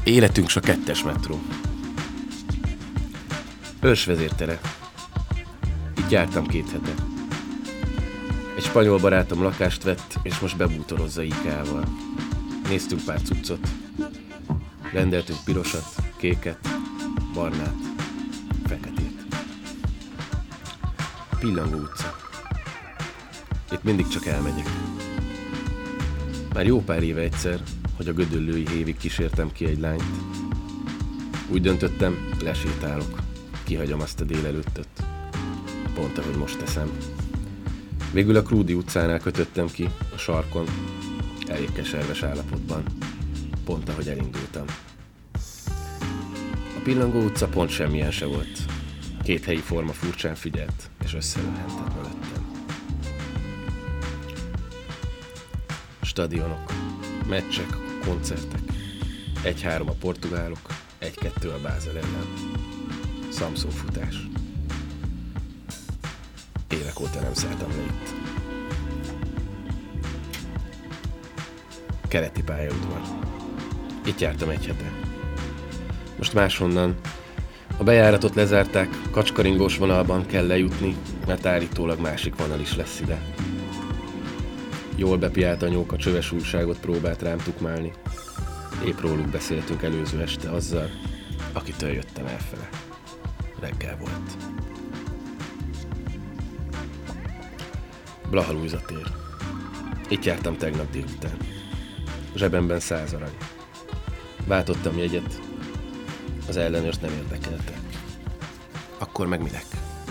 Életünk s a 2-es metró. Őrsvezértere. Itt jártam 2 hete. Egy spanyol barátom lakást vett, és most bebútorozza IKEA-val. Néztünk pár cuccot. Rendeltünk pirosat, kéket, barnát, feketét. Pillangó utca. Itt mindig csak elmegyek. Már jó pár éve egyszer, hogy a Gödöllői hévig kísértem ki egy lányt. Úgy döntöttem, lesétálok. Kihagyom azt a délelőttöt. Pont ahogy most teszem. Végül a Krúdi utcánál kötöttem ki, a sarkon, elég keserves állapotban. Pont ahogy elindultam. A Pillangó utca pont semmilyen se volt. 2 helyi forma furcsán figyelt, és összeröhentett mellettem. Stadionok, meccsek, koncertek. 1-3 a portugálok, 1-2 a Bázel ellen. Samsung futás. Évek óta nem szálltam le itt. Keleti pályaudvar. Itt jártam 1 hete. Most máshonnan. A bejáratot lezárták, kacskaringós vonalban kell lejutni, mert állítólag másik vonal is lesz ide. Jól bepiált anyóka csöves újságot próbált rám tukmálni. Épp róluk beszéltünk előző este azzal, akitől jöttem elfele. Reggel volt. Blaha-Lujza tér. Itt jártam tegnap délután. Zsebemben 100 arany. Váltottam jegyet. Az ellenőrt nem érdekelte. Akkor meg minek?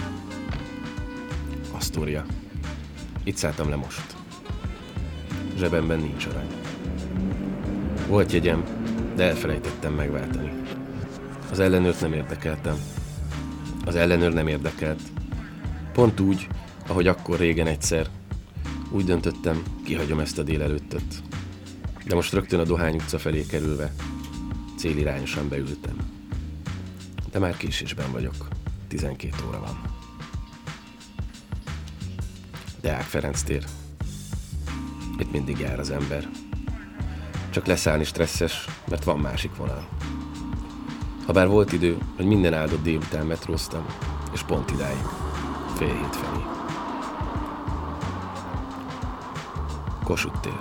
Asztória. Itt szálltam le most. Zsebemben nincs arany. Volt jegyem, de elfelejtettem megváltani. Az ellenőrt nem érdekeltem. Az ellenőr nem érdekelt. Pont úgy, ahogy akkor régen egyszer. Úgy döntöttem, kihagyom ezt a délelőttöt. De most rögtön a Dohány utca felé kerülve célirányosan beültem. De már késésben vagyok. 12 óra van. Deák Ferenc tér. Itt mindig jár az ember. Csak leszállni stresszes, mert van másik vonal. Habár volt idő, hogy minden áldott délután metróztam, és pont idáig. 6:30 felé. Kossuth tér.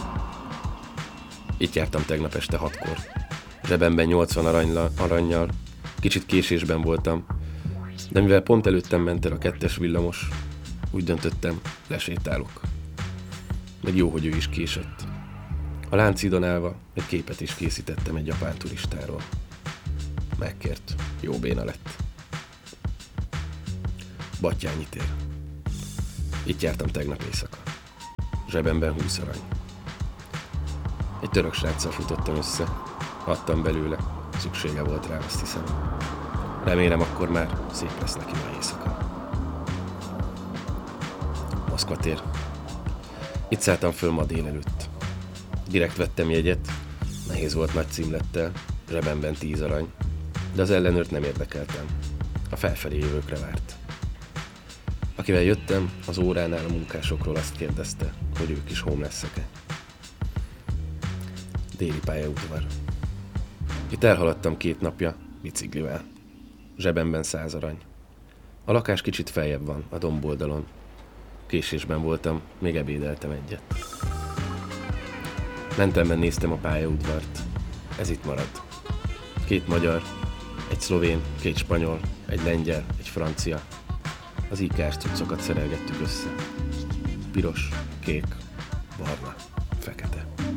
Itt jártam tegnap este 6-kor. Zsebemben 80 arannyal, kicsit késésben voltam, de mivel pont előttem ment el a 2-es villamos, úgy döntöttem, lesétálok. Meg jó, hogy ő is késett. A Lánchídon állva egy képet is készítettem egy japán turistáról. Megkért, jó béna lett. Battyányi tér. Itt jártam tegnap éjszaka. Zsebemben 20 arany. Egy török sráccal futottam össze. Adtam belőle. Szüksége volt rá, azt hiszem. Remélem, akkor már szép lesz neki ma éjszaka. Moszkva tér. Itt szálltam föl ma délelőtt. Direkt vettem jegyet. Nehéz volt nagy címlettel. Zsebemben 10 arany. De az ellenőrt nem érdekeltem. A felfelé jövőkre várt. Akivel jöttem, az óránál a munkásokról azt kérdezte, hogy ők is homelessek-e. Déli pályaudvar. Itt elhaladtam 2 napja, biciklivel. Zsebemben 100 arany. A lakás kicsit feljebb van, a domboldalon. Késésben voltam, még ebédeltem egyet. Mentemben néztem a pályaudvart. Ez itt marad. 2 magyar, egy szlovén, 2 spanyol, egy lengyel, egy francia. Az IKEA-s cuccokat szerelgettük össze. Piros, kék, barna, fekete.